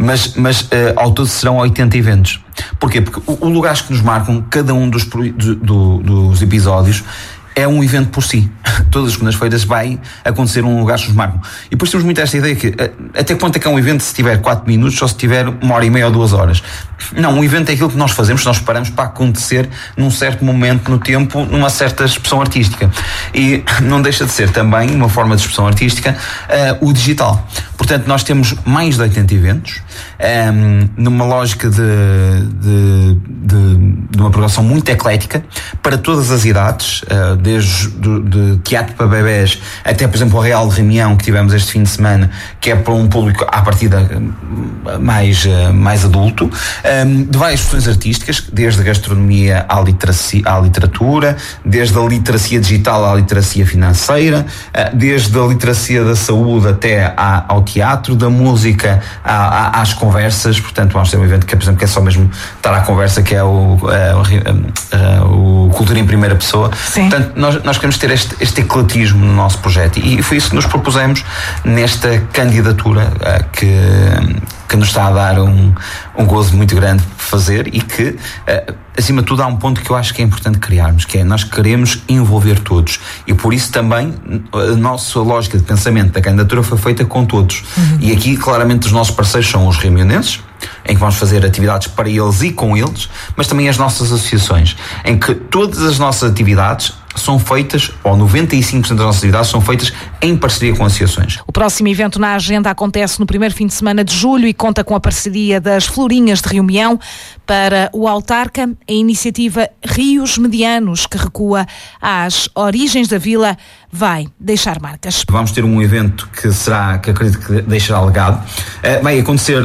ao todo serão 80 eventos. Porquê? Porque os lugares que nos marcam, cada um dos episódios, é um evento por si. Todas as segundas-feiras vai acontecer um lugar que nos marcam. E depois temos muito esta ideia que até quanto é que é um evento se tiver 4 minutos ou se tiver 1h30 ou 2 horas. Não, um evento é aquilo que nós fazemos, nós preparamos para acontecer num certo momento no tempo, numa certa expressão artística. E não deixa de ser também uma forma de expressão artística o digital. Portanto, nós temos mais de 80 eventos, numa lógica de uma programação muito eclética, para todas as idades, desde de teatro para bebés até, por exemplo, o Real de Reunião que tivemos este fim de semana, que é para um público à partida mais adulto, de várias expressões artísticas, desde a gastronomia à literatura, desde a literacia digital à literacia financeira, desde a literacia da saúde até ao teatro, da música às conversas. Portanto, vamos ter um evento que, por exemplo, que é só mesmo estar à conversa, que é o Cultura em Primeira Pessoa. Sim. Portanto, nós queremos ter este ecletismo no nosso projeto, e foi isso que nos propusemos nesta candidatura que nos está a dar um gozo muito grande de fazer, e que, acima de tudo, há um ponto que eu acho que é importante criarmos, que é: nós queremos envolver todos, e por isso também a nossa lógica de pensamento da candidatura foi feita com todos. E aqui, claramente, os nossos parceiros são os reunionenses, em que vamos fazer atividades para eles e com eles, mas também as nossas associações, em que todas as nossas atividades são feitas, ou 95% das nossas atividades são feitas em parceria com associações. O próximo evento na agenda acontece no primeiro fim de semana de julho e conta com a parceria das Florinhas de Reunião. Para o autarca, a iniciativa Rios Medianos, que recua às origens da vila, vai deixar marcas. Vamos ter um evento que acredito que deixará legado. Vai acontecer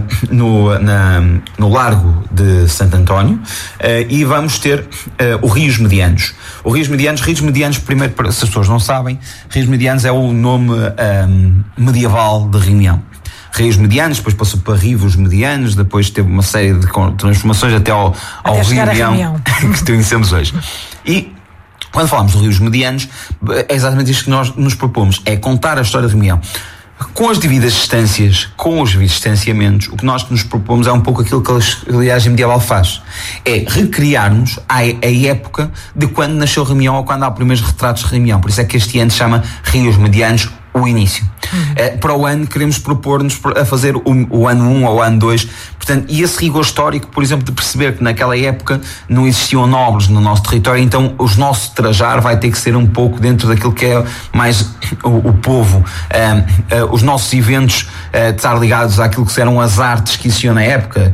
no Largo de Santo António, e vamos ter o Rios Medianos. O Rios Medianos, primeiro, se as pessoas não sabem, Rios Medianos é o nome medieval de Reunião. Rios Medianos, depois passou para Rivos Medianos, depois teve uma série de transformações até ao Rio Medião que conhecemos hoje. E quando falamos de Rios Medianos, é exatamente isto que nós nos propomos: é contar a história de Reunião. Com as devidas distâncias, com os devidos distanciamentos, o que nós nos propomos é um pouco aquilo que a viagem medieval faz. É recriarmos a época de quando nasceu Reunião, ou quando há primeiros retratos de Reunião. Por isso é que este ano se chama Rios Medianos, o início. Para o ano queremos propor-nos a fazer o ano 1 ou o ano 2, portanto, e esse rigor histórico, por exemplo, de perceber que naquela época não existiam nobres no nosso território, então o nosso trajar vai ter que ser um pouco dentro daquilo que é mais o povo, os nossos eventos estar ligados àquilo que eram as artes que existiam na época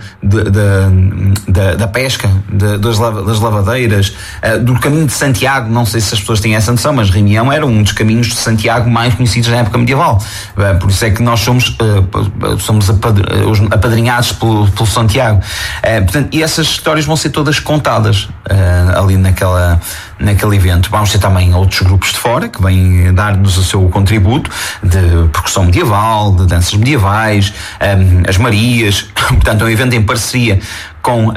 da pesca, das lavadeiras, do caminho de Santiago. Não sei se as pessoas têm essa noção, mas Reunião era um dos caminhos de Santiago mais conhecidos na época medieval. Por isso é que nós somos apadrinhados pelo Santiago. Portanto, e essas histórias vão ser todas contadas ali naquele evento. Vamos ter também outros grupos de fora que vêm dar-nos o seu contributo de percussão medieval, de danças medievais, as Marias. Portanto, é um evento em parceria com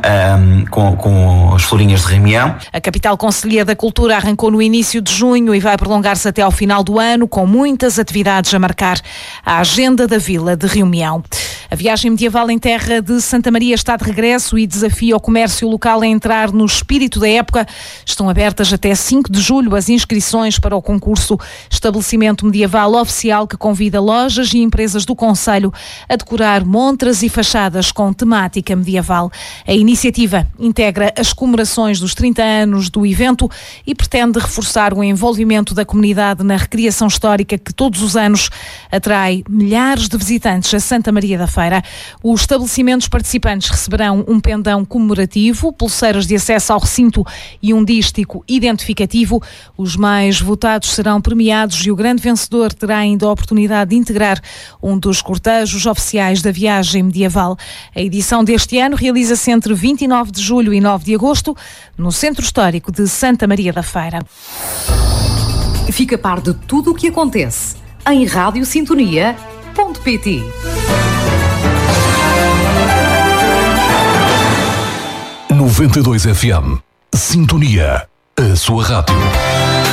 as Florinhas de Reunião. A capital concelhia da cultura arrancou no início de junho e vai prolongar-se até ao final do ano, com muitas atividades a marcar a agenda da vila de Reunião. A viagem medieval em terra de Santa Maria está de regresso e desafia o comércio local a entrar no espírito da época. Estão abertas até 5 de julho as inscrições para o concurso Estabelecimento Medieval Oficial, que convida lojas e empresas do concelho a decorar montras e fachadas com temática medieval. A iniciativa integra as comemorações dos 30 anos do evento e pretende reforçar o envolvimento da comunidade na recriação histórica que todos os anos atrai milhares de visitantes a Santa Maria da Feira. Os estabelecimentos participantes receberão um pendão comemorativo, pulseiras de acesso ao recinto e um dístico identificativo. Os mais votados serão premiados e o grande vencedor terá ainda a oportunidade de integrar um dos cortejos oficiais da viagem medieval. A edição deste ano realiza-se entre 29 de julho e 9 de agosto, no Centro Histórico de Santa Maria da Feira. Fica a par de tudo o que acontece em radiosintonia.pt. 92 FM. Sintonia. A sua rádio.